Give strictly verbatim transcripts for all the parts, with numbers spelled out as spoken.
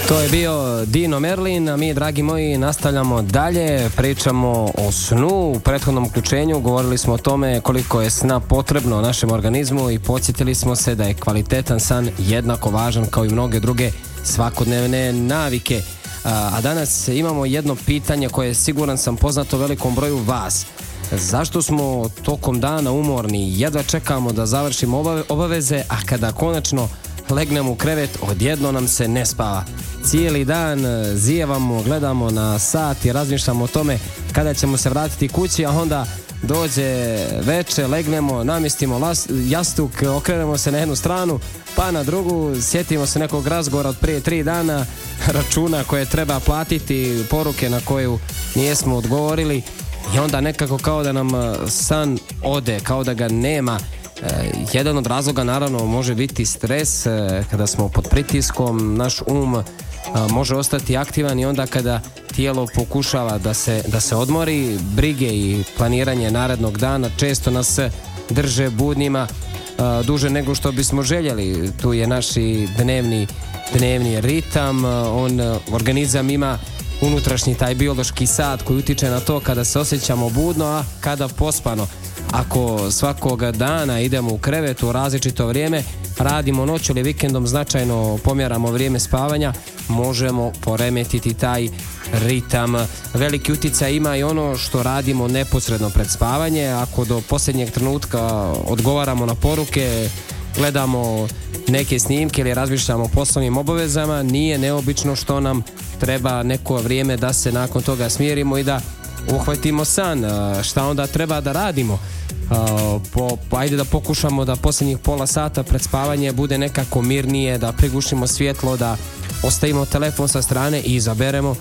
To je bio Dino Merlin, a mi, dragi moji, nastavljamo dalje, pričamo o snu. U prethodnom uključenju govorili smo o tome koliko je sna potrebno našem organizmu i podsjetili smo se da je kvalitetan san jednako važan kao i mnoge druge svakodnevne navike. A danas imamo jedno pitanje koje je, siguran sam, poznato velikom broju vas. Zašto smo tokom dana umorni, jedva čekamo da završimo obaveze, a kada konačno legnemo u krevet, odjedno nam se ne spava. Cijeli dan zijevamo, gledamo na sat i razmišljamo o tome kada ćemo se vratiti kući, a onda dođe veče, legnemo, namjestimo las, jastuk, okrenemo se na jednu stranu, pa na drugu, sjetimo se nekog razgovora od prije tri dana, računa koje treba platiti, poruke na koju nijesmo odgovorili i onda nekako kao da nam san ode, kao da ga nema. E, jedan od razloga naravno može biti stres, e, kada smo pod pritiskom, naš um a, može ostati aktivan i onda kada tijelo pokušava da se, da se odmori, brige i planiranje narednog dana često nas drže budnima a, duže nego što bismo željeli. Tu je naši dnevni, dnevni ritam, a, on, organizam ima unutrašnji taj biološki sat koji utiče na to kada se osjećamo budno, a kada pospano. Ako svakoga dana idemo u krevet u različito vrijeme, radimo noć ili vikendom, značajno pomjeramo vrijeme spavanja, možemo poremetiti taj ritam. Veliki utjecaj ima i ono što radimo neposredno pred spavanje. Ako do posljednjeg trenutka odgovaramo na poruke, gledamo neke snimke ili razmišljamo o poslovnim obavezama, nije neobično što nam treba neko vrijeme da se nakon toga smirimo i da uhvatimo san. Šta onda treba da radimo? Uh, po, po, ajde da pokušamo da posljednjih pola sata pred spavanje bude nekako mirnije, da prigušimo svjetlo, da ostavimo telefon sa strane i izaberemo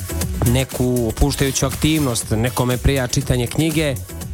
neku opuštajuću aktivnost. Nekome prija čitanje knjige,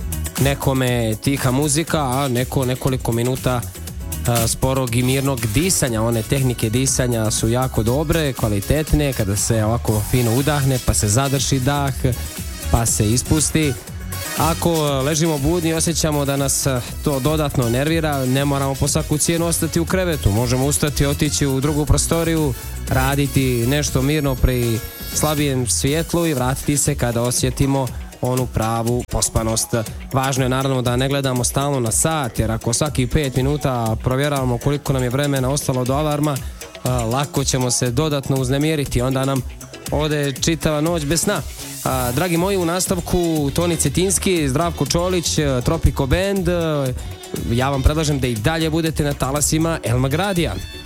nekome tiha muzika, a neko nekoliko minuta uh, sporog i mirnog disanja. One tehnike disanja su jako dobre, kvalitetne, kada se ovako fino udahne pa se zadrži dah pa se ispusti. Ako ležimo budni i osjećamo da nas to dodatno nervira, ne moramo po svaku cijenu ostati u krevetu. Možemo ustati, otići u drugu prostoriju, raditi nešto mirno pri slabijem svjetlu i vratiti se kada osjetimo onu pravu pospanost. Važno je naravno da ne gledamo stalno na sat, jer ako svaki pet minuta provjeravamo koliko nam je vremena ostalo do alarma, lako ćemo se dodatno uznemiriti, onda nam ode čitava noć bez sna. A, dragi moji, u nastavku Toni Cetinski, Zdravko Čolić, Tropico Band. Ja vam predlažem da i dalje budete na talasima El Magradija.